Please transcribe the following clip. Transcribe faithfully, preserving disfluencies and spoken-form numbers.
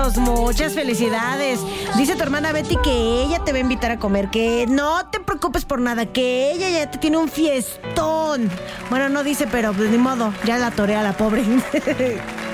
Carlos, muchas felicidades. Dice tu hermana Betty que ella te va a invitar a comer, que no te preocupes por nada, que ella ya te tiene un fiestón. Bueno, no dice, pero pues ni modo, ya la torea la pobre.